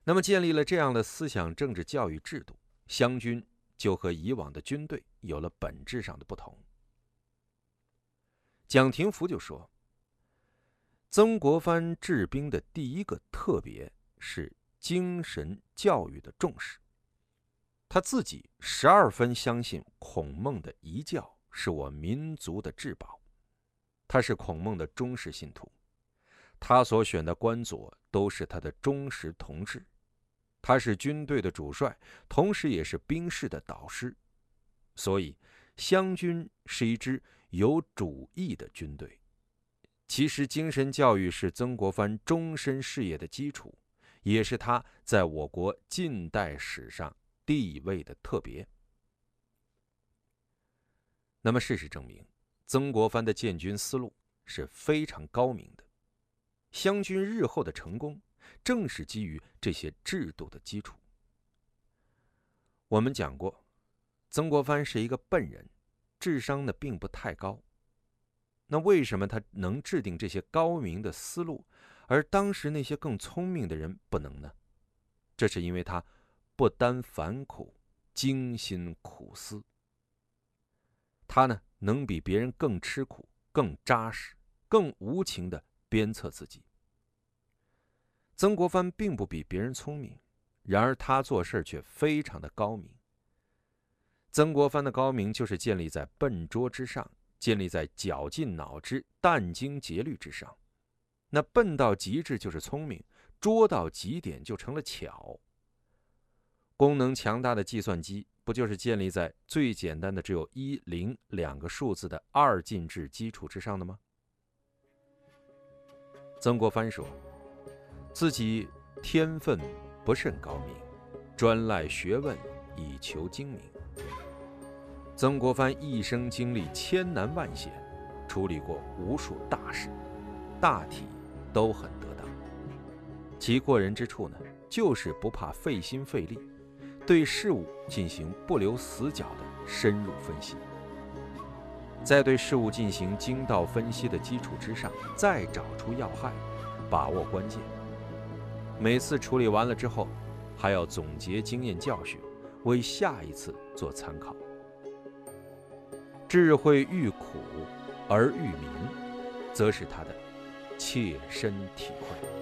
那么建立了这样的思想政治教育制度，湘军就和以往的军队有了本质上的不同。蒋廷福就说，曾国藩治兵的第一个特别是精神教育的重视。他自己12分相信孔孟的遗教是我民族的至宝，他是孔孟的忠实信徒，他所选的官佐都是他的忠实同志，他是军队的主帅，同时也是兵士的导师，所以湘军是一支有主义的军队。其实精神教育是曾国藩终身事业的基础，也是他在我国近代史上地位的特别。那么事实证明，曾国藩的建军思路是非常高明的，湘军日后的成功正是基于这些制度的基础。我们讲过，曾国藩是一个笨人，智商呢并不太高。那为什么他能制定这些高明的思路，而当时那些更聪明的人不能呢？这是因为他不单烦苦，精心苦思。他呢能比别人更吃苦，更扎实，更无情地鞭策自己。曾国藩并不比别人聪明，然而他做事却非常的高明。曾国藩的高明就是建立在笨拙之上，建立在绞尽脑汁、殚精竭虑之上。那笨到极致就是聪明，拙到极点就成了巧。功能强大的计算机不就是建立在最简单的只有1、0两个数字的二进制基础之上的吗？曾国藩说，自己天分不甚高明，专赖学问以求精明。曾国藩一生经历千难万险，处理过无数大事，大体都很得当。其过人之处呢，就是不怕费心费力，对事物进行不留死角的深入分析，在对事物进行精到分析的基础之上，再找出要害，把握关键。每次处理完了之后，还要总结经验教训，为下一次做参考。智慧愈苦而愈明，则是他的切身体会。